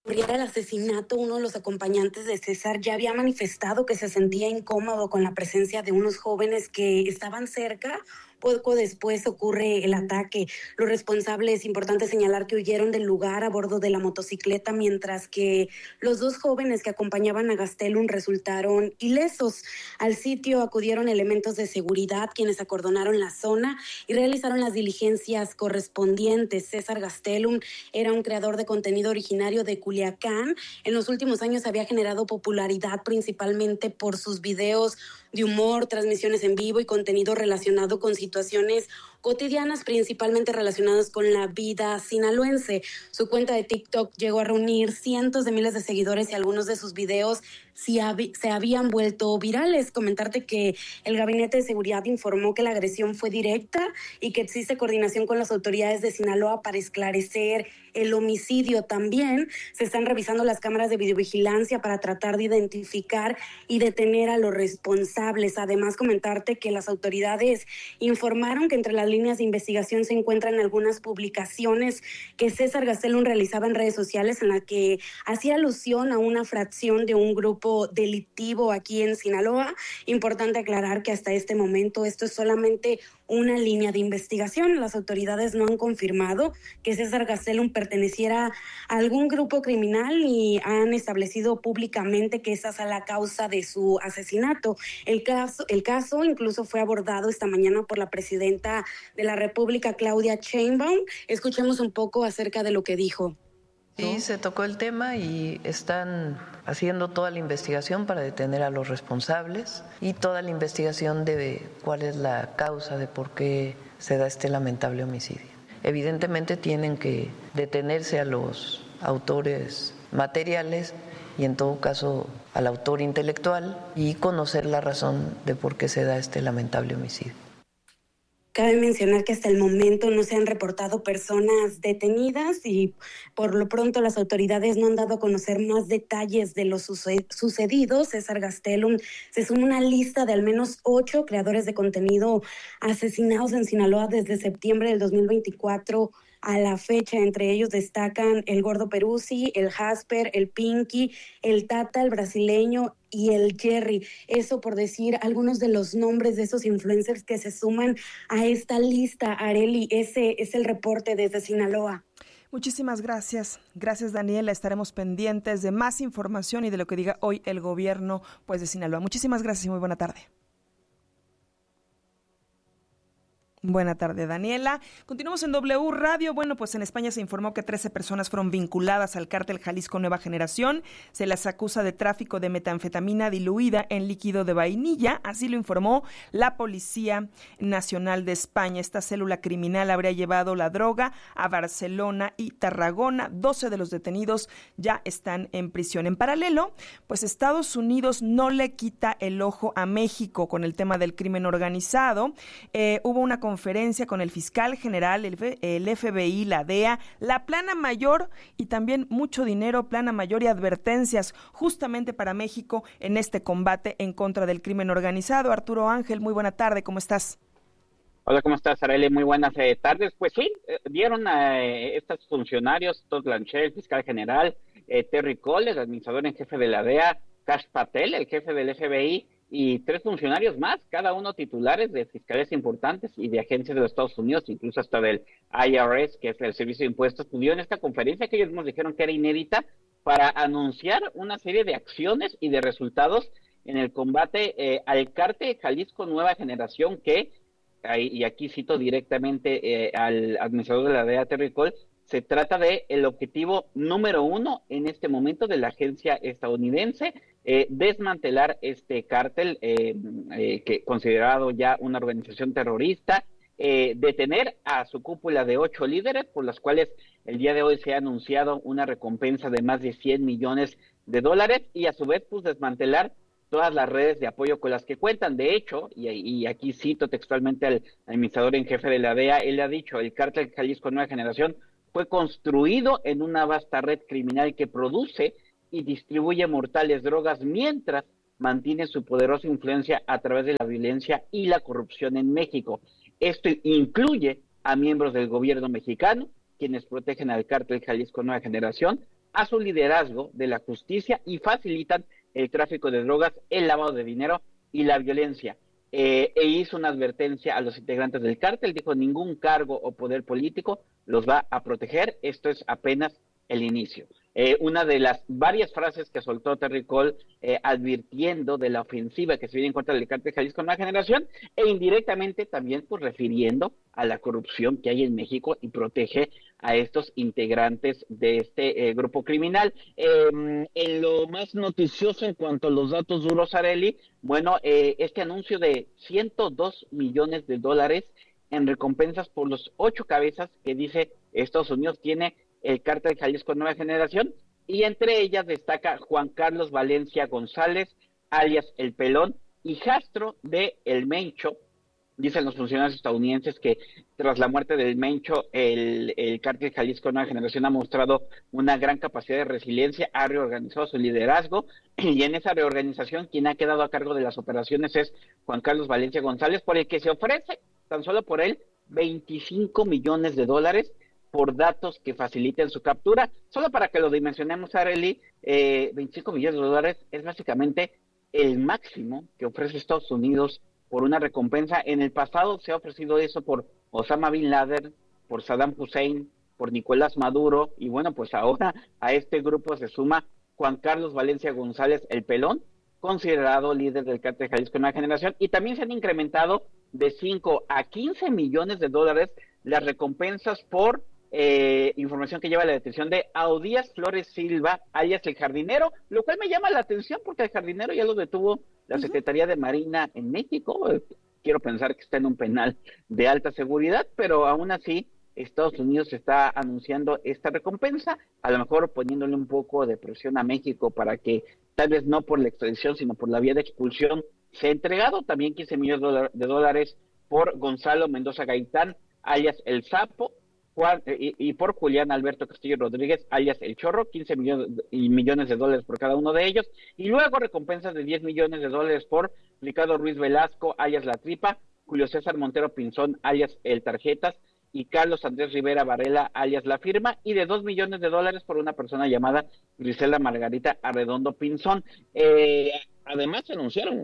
ocurriera el asesinato, uno de los acompañantes de César ya había manifestado que se sentía incómodo con la presencia de unos jóvenes que estaban cerca. Poco después ocurre el ataque. Los responsables, es importante señalar que huyeron del lugar a bordo de la motocicleta, mientras que los dos jóvenes que acompañaban a Gastelum resultaron ilesos. Al sitio acudieron elementos de seguridad, quienes acordonaron la zona y realizaron las diligencias correspondientes. César Gastelum era un creador de contenido originario de Culiacán. En los últimos años había generado popularidad principalmente por sus videos de humor, transmisiones en vivo y contenido relacionado con situaciones cotidianas, principalmente relacionadas con la vida sinaloense. Su cuenta de TikTok llegó a reunir cientos de miles de seguidores y algunos de sus videos se habían vuelto virales. Comentarte que el Gabinete de Seguridad informó que la agresión fue directa y que existe coordinación con las autoridades de Sinaloa para esclarecer el homicidio. También se están revisando las cámaras de videovigilancia para tratar de identificar y detener a los responsables. Además, comentarte que las autoridades informaron que entre las líneas de investigación se encuentran algunas publicaciones que César Gastelum realizaba en redes sociales en la que hacía alusión a una fracción de un grupo delictivo aquí en Sinaloa. Importante aclarar que hasta este momento esto es solamente una línea de investigación. Las autoridades no han confirmado que César Gastelum perteneciera a algún grupo criminal y han establecido públicamente que esa es la causa de su asesinato. El caso incluso fue abordado esta mañana por la presidenta de la República, Claudia Sheinbaum. Escuchemos un poco acerca de lo que dijo. Sí, se tocó el tema y están haciendo toda la investigación para detener a los responsables y toda la investigación de cuál es la causa de por qué se da este lamentable homicidio. Evidentemente tienen que detenerse a los autores materiales y en todo caso al autor intelectual y conocer la razón de por qué se da este lamentable homicidio. Cabe mencionar que hasta el momento no se han reportado personas detenidas y por lo pronto las autoridades no han dado a conocer más detalles de lo sucedido. César Gastelum se suma a una lista de al menos 8 creadores de contenido asesinados en Sinaloa desde septiembre del 2024 a la fecha. Entre ellos destacan el Gordo Peruzzi, el Jasper, el Pinky, el Tata, el brasileño y el Jerry. Eso por decir algunos de los nombres de esos influencers que se suman a esta lista. Arely, ese es el reporte desde Sinaloa. Muchísimas gracias. Gracias, Daniela. Estaremos pendientes de más información y de lo que diga hoy el gobierno de Sinaloa. Muchísimas gracias y muy buena tarde. Buena tarde, Daniela. Continuamos en W Radio. Bueno, pues en España se informó que 13 personas fueron vinculadas al cártel Jalisco Nueva Generación. Se las acusa de tráfico de metanfetamina diluida en líquido de vainilla. Así lo informó la Policía Nacional de España. Esta célula criminal habría llevado la droga a Barcelona y Tarragona. 12 de los detenidos ya están en prisión. En paralelo, pues Estados Unidos no le quita el ojo a México con el tema del crimen organizado. Hubo una conferencia con el fiscal general, el FBI, la DEA, la plana mayor y también mucho dinero, plana mayor y advertencias justamente para México en este combate en contra del crimen organizado. Arturo Ángel, muy buena tarde, ¿cómo estás? Hola, ¿cómo estás, Arely? Muy buenas tardes. Pues sí, dieron a estos funcionarios, Todd Blanchett, el fiscal general, Terry Cole, el administrador en jefe de la DEA, Kash Patel, el jefe del FBI, y 3 funcionarios más, cada uno titulares de fiscalías importantes y de agencias de los Estados Unidos, incluso hasta del IRS, que es el Servicio de Impuestos, pudieron esta conferencia que ellos nos dijeron que era inédita para anunciar una serie de acciones y de resultados en el combate al cártel Jalisco Nueva Generación, que, y aquí cito directamente al administrador de la DEA, Terry Cole, se trata de el objetivo número 1 en este momento de la agencia estadounidense, desmantelar este cártel que considerado ya una organización terrorista, detener a su cúpula de 8 líderes, por las cuales el día de hoy se ha anunciado una recompensa de más de $100 millones, y a su vez pues desmantelar todas las redes de apoyo con las que cuentan. De hecho, y aquí cito textualmente al administrador en jefe de la DEA, él ha dicho: el cártel Jalisco Nueva Generación fue construido en una vasta red criminal que produce y distribuye mortales drogas mientras mantiene su poderosa influencia a través de la violencia y la corrupción en México. Esto incluye a miembros del gobierno mexicano, quienes protegen al cártel Jalisco Nueva Generación, a su liderazgo de la justicia y facilitan el tráfico de drogas, el lavado de dinero y la violencia. E hizo una advertencia a los integrantes del cártel, dijo: ningún cargo o poder político los va a proteger, esto es apenas el inicio. Una de las varias frases que soltó Terry Cole advirtiendo de la ofensiva que se viene en contra del cártel Jalisco Nueva Generación, e indirectamente también pues refiriendo a la corrupción que hay en México y protege a estos integrantes de este grupo criminal. En lo más noticioso en cuanto a los datos duros, Arely, bueno, este anuncio de $102 millones en recompensas por los 8 cabezas que dice Estados Unidos tiene el cártel Jalisco Nueva Generación, y entre ellas destaca Juan Carlos Valencia González, alias El Pelón, hijastro de El Mencho. Dicen los funcionarios estadounidenses que tras la muerte del Mencho, el cártel Jalisco Nueva Generación ha mostrado una gran capacidad de resiliencia, ha reorganizado su liderazgo, y en esa reorganización quien ha quedado a cargo de las operaciones es Juan Carlos Valencia González, por el que se ofrece, tan solo por él, $25 millones por datos que faciliten su captura. Solo para que lo dimensionemos, Arely, $25 millones es básicamente el máximo que ofrece Estados Unidos por una recompensa. En el pasado se ha ofrecido eso por Osama Bin Laden, por Saddam Hussein, por Nicolás Maduro, y bueno, pues ahora a este grupo se suma Juan Carlos Valencia González, El Pelón, considerado líder del cártel Jalisco Nueva Generación, y también se han incrementado de 5 a 15 millones de dólares las recompensas por información que lleva a la detención de Audías Flores Silva, alias El Jardinero, lo cual me llama la atención porque El Jardinero ya lo detuvo la Secretaría de Marina en México. Quiero pensar que está en un penal de alta seguridad, pero aún así Estados Unidos está anunciando esta recompensa, a lo mejor poniéndole un poco de presión a México para que tal vez no por la extradición, sino por la vía de expulsión sea entregado. También 15 millones de dólares por Gonzalo Mendoza Gaitán, alias El Sapo, y por Julián Alberto Castillo Rodríguez, alias El Chorro, 15 millones de dólares por cada uno de ellos, y luego recompensas de $10 millones por Ricardo Ruiz Velasco, alias La Tripa, Julio César Montero Pinzón, alias El Tarjetas, y Carlos Andrés Rivera Varela, alias La Firma, y de $2 millones por una persona llamada Griselda Margarita Arredondo Pinzón. Además se anunciaron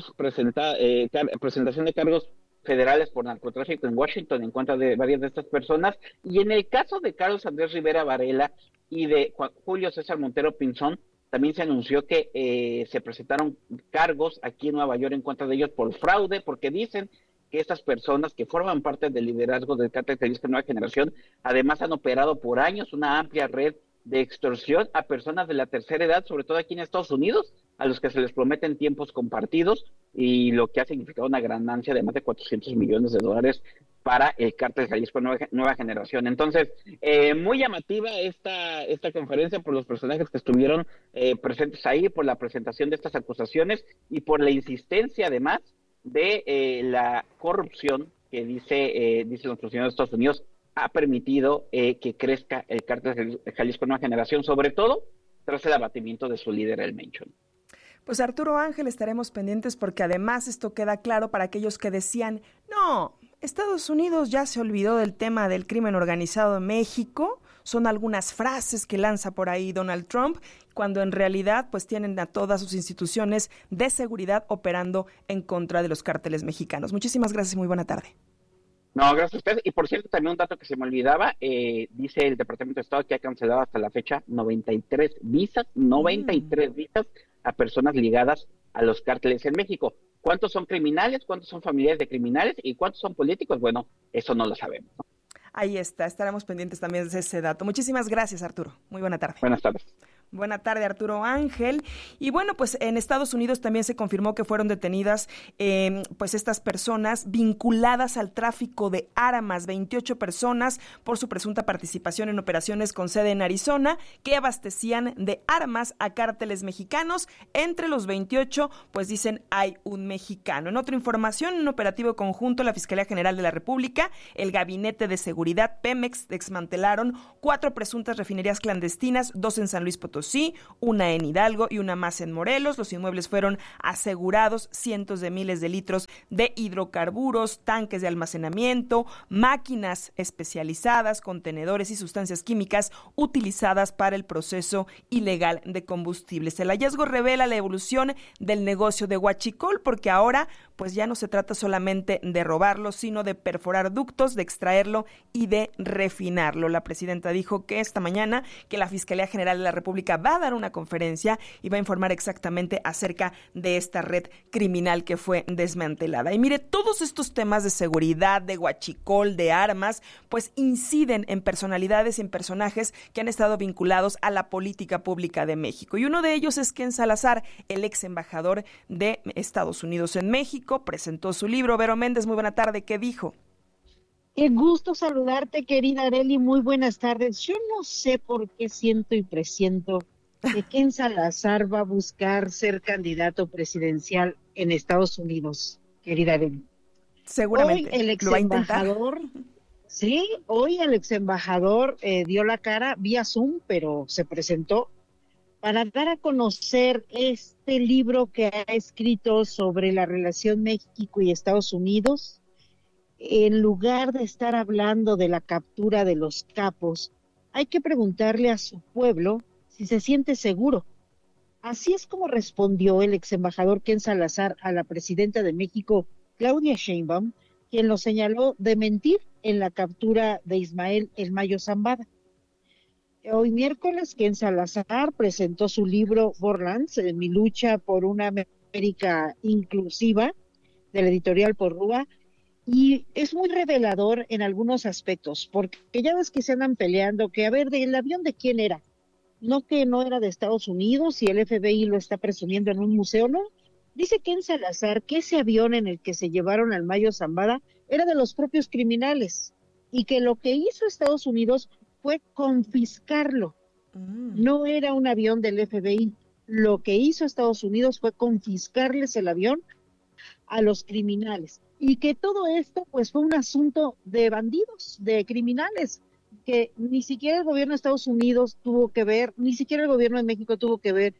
presentación de cargos federales por narcotráfico en Washington en contra de varias de estas personas, y en el caso de Carlos Andrés Rivera Varela y de Julio César Montero Pinzón también se anunció que se presentaron cargos aquí en Nueva York en contra de ellos por fraude, porque dicen que estas personas que forman parte del liderazgo del cártel Jalisco Nueva Generación además han operado por años una amplia red de extorsión a personas de la tercera edad, sobre todo aquí en Estados Unidos, a los que se les prometen tiempos compartidos, y lo que ha significado una ganancia de más de $400 millones para el cártel Jalisco Nueva Generación. Entonces, muy llamativa esta conferencia por los personajes que estuvieron presentes ahí, por la presentación de estas acusaciones y por la insistencia además de la corrupción que dicen los funcionarios de Estados Unidos ha permitido que crezca el cártel Jalisco Nueva Generación, sobre todo tras el abatimiento de su líder, El Mencho. Pues Arturo Ángel, estaremos pendientes porque además esto queda claro para aquellos que decían, no, Estados Unidos ya se olvidó del tema del crimen organizado en México, son algunas frases que lanza por ahí Donald Trump, cuando en realidad pues tienen a todas sus instituciones de seguridad operando en contra de los cárteles mexicanos. Muchísimas gracias y muy buena tarde. No, gracias a ustedes. Y por cierto, también un dato que se me olvidaba, dice el Departamento de Estado que ha cancelado hasta la fecha 93 visas a personas ligadas a los cárteles en México. ¿Cuántos son criminales? ¿Cuántos son familiares de criminales? ¿Y cuántos son políticos? Bueno, eso no lo sabemos, ¿no? Ahí está, estaremos pendientes también de ese dato. Muchísimas gracias, Arturo. Muy buena tarde. Buenas tardes. Buena tarde, Arturo Ángel. Y bueno, pues en Estados Unidos también se confirmó que fueron detenidas pues estas personas vinculadas al tráfico de armas, 28 personas por su presunta participación en operaciones con sede en Arizona que abastecían de armas a cárteles mexicanos. Entre los 28, pues dicen hay un mexicano. En otra información, en un operativo conjunto, la Fiscalía General de la República, el Gabinete de Seguridad Pemex desmantelaron 4 presuntas refinerías clandestinas, 2 en San Luis Potosí Potosí, una en Hidalgo y una más en Morelos. Los inmuebles fueron asegurados, cientos de miles de litros de hidrocarburos, tanques de almacenamiento, máquinas especializadas, contenedores y sustancias químicas utilizadas para el proceso ilegal de combustibles. El hallazgo revela la evolución del negocio de huachicol, porque ahora pues ya no se trata solamente de robarlo, sino de perforar ductos, de extraerlo y de refinarlo. La presidenta dijo que esta mañana que la Fiscalía General de la República va a dar una conferencia y va a informar exactamente acerca de esta red criminal que fue desmantelada. Y mire, todos estos temas de seguridad, de huachicol, de armas, pues inciden en personalidades y en personajes que han estado vinculados a la política pública de México. Y uno de ellos es Ken Salazar, el ex embajador de Estados Unidos en México. Presentó su libro. Vero Méndez, muy buena tarde. ¿Qué dijo? Qué gusto saludarte, querida Arely. Muy buenas tardes. Yo no sé por qué siento y presiento que Ken Salazar va a buscar ser candidato presidencial en Estados Unidos, querida Arely. Seguramente hoy el ex lo va a intentar. Hoy el ex embajador dio la cara vía Zoom, pero se presentó para dar a conocer este libro que ha escrito sobre la relación México y Estados Unidos. En lugar de estar hablando de la captura de los capos, hay que preguntarle a su pueblo si se siente seguro. Así es como respondió el ex embajador Ken Salazar a la presidenta de México, Claudia Sheinbaum, quien lo señaló de mentir en la captura de Ismael El Mayo Zambada. Hoy miércoles, Ken Salazar presentó su libro Borderlands, Mi lucha por una América inclusiva, de la editorial Porrúa, y es muy revelador en algunos aspectos, porque ya ves que se andan peleando, que a ver, ¿el avión de quién era? No, que no era de Estados Unidos y el FBI lo está presumiendo en un museo, ¿no? Dice Ken Salazar que ese avión en el que se llevaron al Mayo Zambada era de los propios criminales y que lo que hizo Estados Unidos fue confiscarlo. No era un avión del FBI. Lo que hizo Estados Unidos fue confiscarles el avión a los criminales. Y que todo esto pues fue un asunto de bandidos, de criminales, que ni siquiera el gobierno de Estados Unidos tuvo que ver, ni siquiera el gobierno de México tuvo que ver.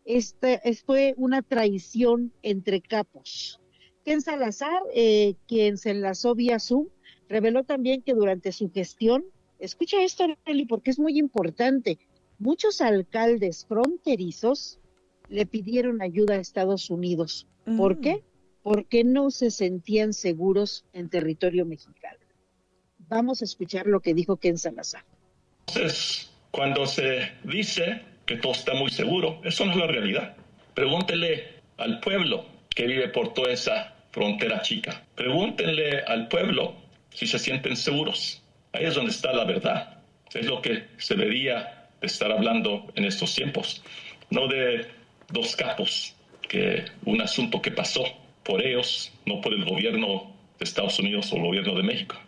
Fue una traición entre capos. Ken Salazar, quien se enlazó vía Zoom, reveló también que durante su gestión, escucha esto, Arely, porque es muy importante, muchos alcaldes fronterizos le pidieron ayuda a Estados Unidos. ¿Por qué? Porque no se sentían seguros en territorio mexicano. Vamos a escuchar lo que dijo Ken Salazar. Entonces, cuando se dice que todo está muy seguro, eso no es la realidad. Pregúntele al pueblo que vive por toda esa frontera chica. Pregúntenle al pueblo si se sienten seguros. Ahí es donde está la verdad. Es lo que se debería de estar hablando en estos tiempos. No de dos capos, que un asunto que pasó por ellos, no por el gobierno de Estados Unidos o el gobierno de México.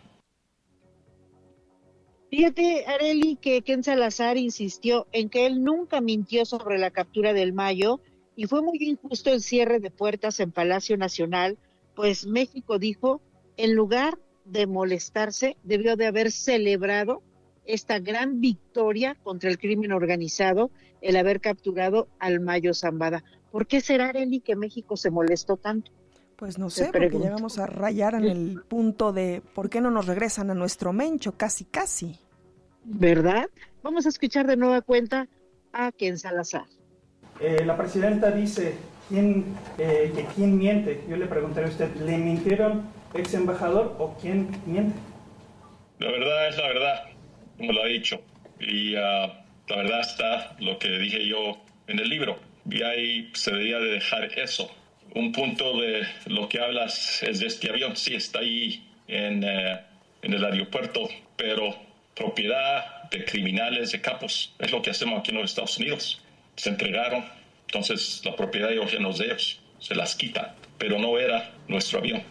Fíjate, Arely, que Ken Salazar insistió en que él nunca mintió sobre la captura del Mayo y fue muy injusto el cierre de puertas en Palacio Nacional, pues México dijo, en lugar de molestarse, debió de haber celebrado esta gran victoria contra el crimen organizado, el haber capturado al Mayo Zambada. ¿Por qué será, Arely, que México se molestó tanto? Pues no sé, porque ya vamos a rayar en el punto de ¿por qué no nos regresan a nuestro Mencho? Casi. ¿Verdad? Vamos a escuchar de nueva cuenta a Ken Salazar. La presidenta dice que quién miente. Yo le preguntaré a usted, ¿le mintieron ex embajador o quién miente? La verdad es la verdad, como lo ha dicho. Y la verdad está lo que dije yo en el libro. Y ahí se debería de dejar eso. Un punto de lo que hablas es de este avión. Sí, está ahí en el aeropuerto, pero propiedad de criminales, de capos. Es lo que hacemos aquí en los Estados Unidos. Se entregaron, entonces la propiedad ya no es de ellos. Se las quitan, pero no era nuestro avión.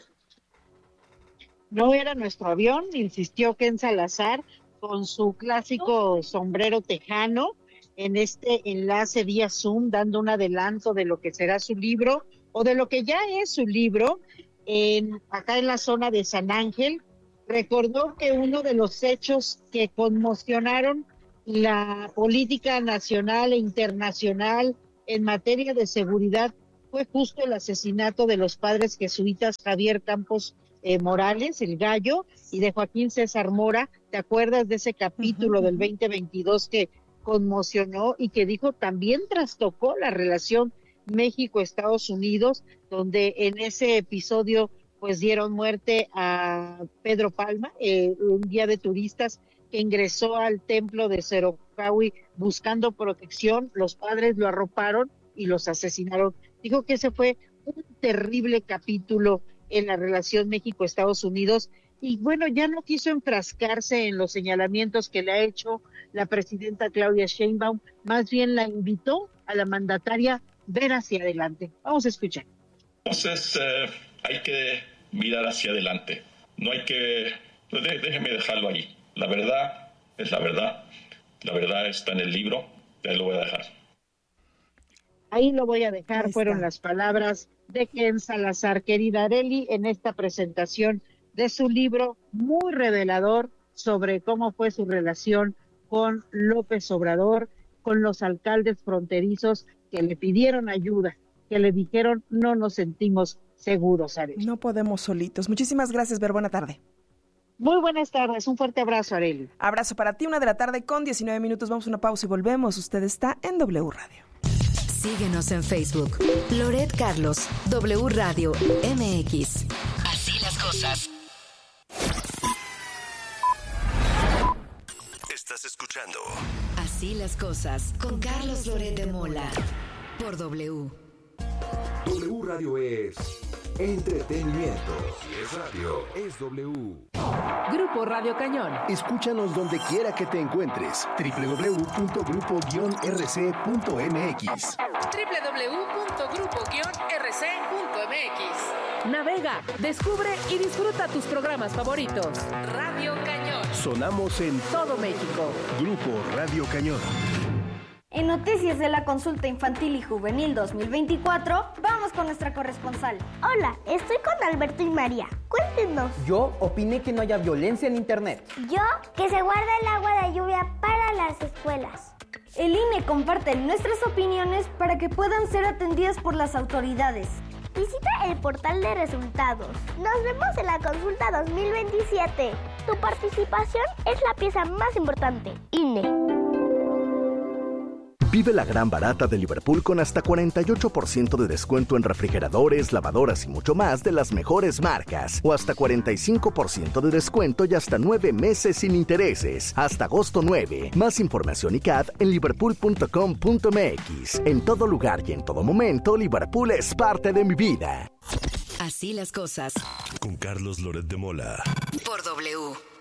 No era nuestro avión, insistió Ken Salazar con su clásico sombrero tejano en este enlace vía Zoom, dando un adelanto de lo que será su libro, o de lo que ya es su libro, acá en la zona de San Ángel. Recordó que uno de los hechos que conmocionaron la política nacional e internacional en materia de seguridad fue justo el asesinato de los padres jesuitas Javier Campos Morales, el Gallo, y de Joaquín César Mora. ¿Te acuerdas de ese capítulo del 2022 que conmocionó y que dijo también trastocó la relación México-Estados Unidos, donde en ese episodio pues dieron muerte a Pedro Palma, un guía de turistas que ingresó al templo de Cerocahui buscando protección? Los padres lo arroparon y los asesinaron. Dijo que ese fue un terrible capítulo en la relación México-Estados Unidos, y bueno, ya no quiso enfrascarse en los señalamientos que le ha hecho la presidenta Claudia Sheinbaum, más bien la invitó a la mandataria ver hacia adelante. Vamos a escuchar. Entonces, hay que mirar hacia adelante. No hay que... Déjeme dejarlo ahí. La verdad es la verdad. La verdad está en el libro. Ahí lo voy a dejar. Ahí lo voy a dejar. Fueron las palabras de Ken Salazar. Querida Arely, en esta presentación de su libro muy revelador sobre cómo fue su relación con López Obrador, con los alcaldes fronterizos que le pidieron ayuda, que le dijeron no nos sentimos seguros, Arely. No podemos solitos. Muchísimas gracias, Ver. Buena tarde. Muy buenas tardes. Un fuerte abrazo, Arely. Abrazo para ti. 1:00 p.m. con 19 minutos. Vamos a una pausa y volvemos. Usted está en W Radio. Síguenos en Facebook. Loret Carlos, W Radio MX. Así las cosas. Estás escuchando Así las cosas con Carlos Loret de Mola por W. W Radio es entretenimiento. Si es radio, es W. Grupo Radio Cañón. Escúchanos donde quiera que te encuentres. www.grupo-rc.mx. www.grupo-rc.mx. Navega, descubre y disfruta tus programas favoritos. Radio Cañón. Sonamos en todo México. Grupo Radio Cañón. En Noticias de la Consulta Infantil y Juvenil 2024, vamos con nuestra corresponsal. Hola, estoy con Alberto y María. Cuéntenos. Yo opiné que no haya violencia en Internet. Yo, que se guarde el agua de lluvia para las escuelas. El INE comparte nuestras opiniones para que puedan ser atendidas por las autoridades. Visita el portal de resultados. Nos vemos en la consulta 2027. Tu participación es la pieza más importante. INE. Vive la gran barata de Liverpool con hasta 48% de descuento en refrigeradores, lavadoras y mucho más de las mejores marcas. O hasta 45% de descuento y hasta 9 meses sin intereses. Hasta agosto 9. Más información y CAD en liverpool.com.mx. En todo lugar y en todo momento, Liverpool es parte de mi vida. Así las cosas. Con Carlos Loret de Mola. Por W.